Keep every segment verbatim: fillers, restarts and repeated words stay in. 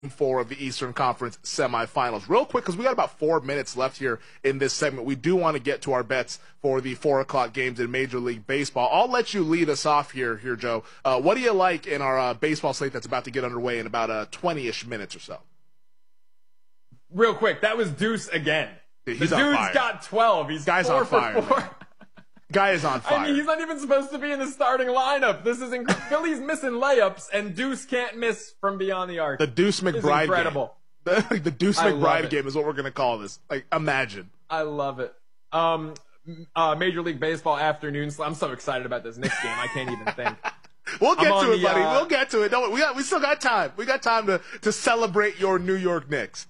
four of the Eastern Conference semifinals. Real quick, because we got about four minutes left here in this segment, we do want to get to our bets for the four o'clock games in Major League Baseball. I'll let you lead us off here, here, Joe. Uh, what do you like in our uh, baseball slate that's about to get underway in about uh, twenty-ish minutes or so? Real quick, that was Deuce again. Dude, the he's on dude's fire. got twelve. He's Guy's four on fire. For four. Guy is on fire. I mean, he's not even supposed to be in the starting lineup. This is incredible. Philly's missing layups, and Deuce can't miss from beyond the arc. The Deuce McBride incredible. game. The, the Deuce I McBride game is what we're going to call this. Like, imagine. I love it. Um, uh, Major League Baseball afternoon. I'm so excited about this Knicks game. I can't even think. We'll get I'm to it, the, buddy. Uh, we'll get to it. Don't, we got. We still got time. We got time to, to celebrate your New York Knicks.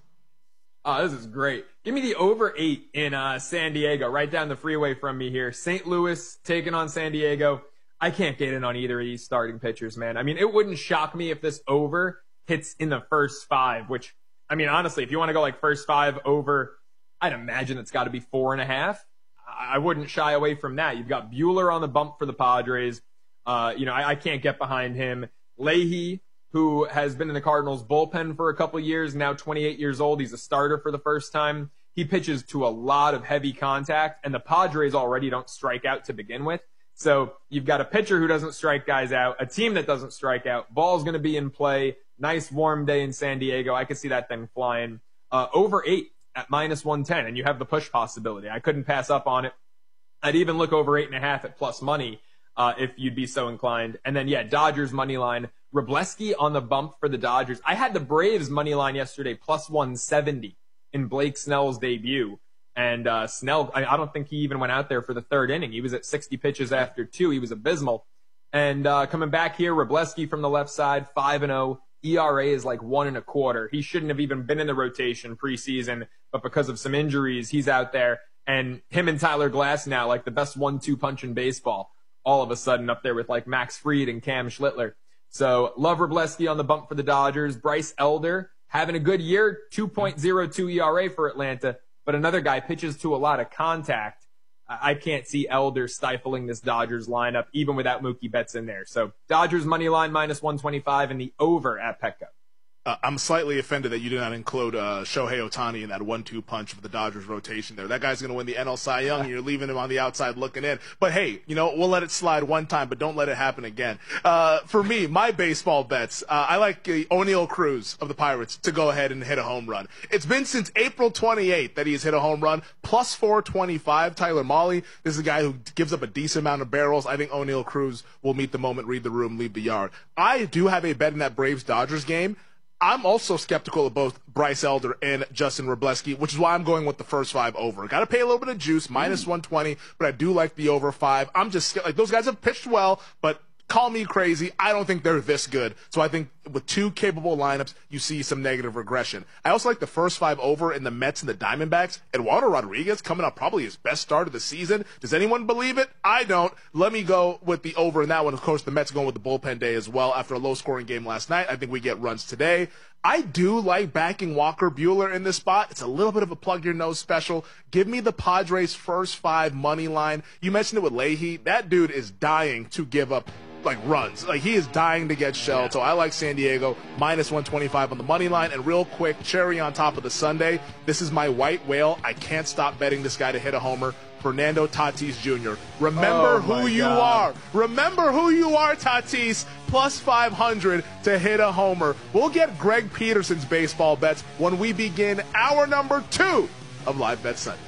Oh, this is great. Give me the over eight in uh, San Diego, right down the freeway from me here. Saint Louis taking on San Diego. I can't get in on either of these starting pitchers, man. I mean, it wouldn't shock me if this over hits in the first five, which, I mean, honestly, if you want to go like first five over, I'd imagine it's got to be four and a half. I wouldn't shy away from that. You've got Buehler on the bump for the Padres. Uh, you know, I, I can't get behind him. Leahy, who has been in the Cardinals bullpen for a couple years, now twenty-eight years old. He's a starter for the first time. He pitches to a lot of heavy contact, and the Padres already don't strike out to begin with. So you've got a pitcher who doesn't strike guys out, a team that doesn't strike out. Ball's going to be in play. Nice warm day in San Diego. I could see that thing flying. Uh, over eight at minus one ten, and you have the push possibility. I couldn't pass up on it. I'd even look over eight and a half at plus money uh, if you'd be so inclined. And then, yeah, Dodgers money line. Wrobleski on the bump for the Dodgers. I had the Braves money line yesterday, plus one seventy in Blake Snell's debut. And uh, Snell, I, I don't think he even went out there for the third inning. He was at sixty pitches after two. He was abysmal. And uh, coming back here, Wrobleski from the left side, five and oh. E R A is like one and a quarter. He shouldn't have even been in the rotation preseason, but because of some injuries, he's out there. And him and Tyler Glass now, like the best one two punch in baseball, all of a sudden up there with like Max Fried and Cam Schlittler. So love Wrobleski on the bump for the Dodgers. Bryce Elder having a good year, two point oh two E R A for Atlanta, but another guy pitches to a lot of contact. I can't see Elder stifling this Dodgers lineup, even without Mookie Betts in there. So Dodgers money line minus one twenty-five and the over at Petco. Uh, I'm slightly offended that you did not include uh, Shohei Ohtani in that one two punch for the Dodgers rotation there. That guy's going to win the N L Cy Young, and you're leaving him on the outside looking in. But, hey, you know, we'll let it slide one time, but don't let it happen again. Uh, for me, my baseball bets, uh, I like uh, O'Neal Cruz of the Pirates to go ahead and hit a home run. It's been since April twenty-eighth that he's hit a home run, plus four twenty-five. Tyler Mahle, this is a guy who gives up a decent amount of barrels. I think O'Neal Cruz will meet the moment, read the room, leave the yard. I do have a bet in that Braves-Dodgers game. I'm also skeptical of both Bryce Elder and Justin Wrobleski, which is why I'm going with the first five over. Got to pay a little bit of juice, minus one twenty, but I do like the over five. I'm just like, those guys have pitched well, but call me crazy. I don't think they're this good. So I think with two capable lineups, you see some negative regression. I also like the first five over in the Mets and the Diamondbacks. Eduardo Rodriguez coming up probably his best start of the season. Does anyone believe it? I don't. Let me go with the over in that one. Of course, the Mets going with the bullpen day as well after a low-scoring game last night. I think we get runs today. I do like backing Walker Buehler in this spot. It's a little bit of a plug-your-nose special. Give me the Padres' first five money line. You mentioned it with Leahy. That dude is dying to give up like runs. Like he is dying to get shelled. Yeah. So I like San Diego minus one twenty-five on the money line. And real quick, cherry on top of the Sunday. This is my white whale. I can't stop betting this guy to hit a homer. Fernando Tatis Junior Remember oh who you God. are. Remember who you are, Tatis. Plus five hundred to hit a homer. We'll get Greg Peterson's baseball bets when we begin our number two of Live Bet Sunday.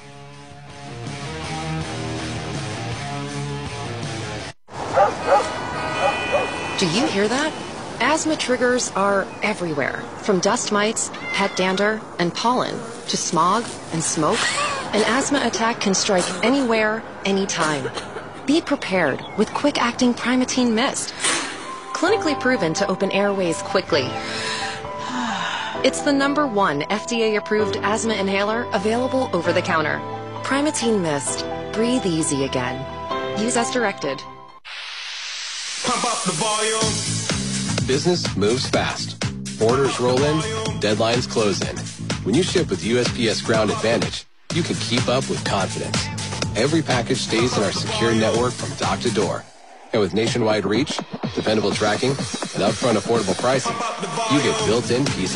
Do you hear that? Asthma triggers are everywhere, from dust mites, pet dander, and pollen, to smog and smoke. An asthma attack can strike anywhere, anytime. Be prepared with quick-acting Primatene Mist. Clinically proven to open airways quickly. It's the number one F D A-approved asthma inhaler available over the counter. Primatene Mist. Breathe easy again. Use as directed. Pump up the volume. Business moves fast. Orders roll in, deadlines close in. When you ship with U S P S Ground Advantage, you can keep up with confidence. Every package stays in our secure network from dock to door. And with nationwide reach, dependable tracking, and upfront affordable pricing, you get built-in peace of